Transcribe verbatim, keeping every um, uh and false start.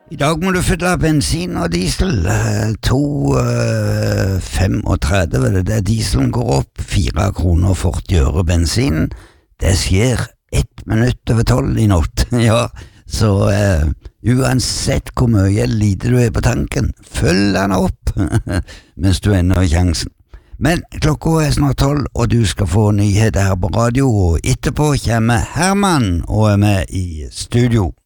I dag må du fylle bensin og diesel, to femogtredve, det er dieselen går opp, fire kroner og førti øre bensinen, det skjer ett minutt over tolv i natt, ja, så uh, uansett hvor mye lite du er på tanken, følg den opp, mens du ender i sjansen. Men klokka er snart tolv, og du skal få nyheter her på radio, og etterpå kommer Herman og er med i studio.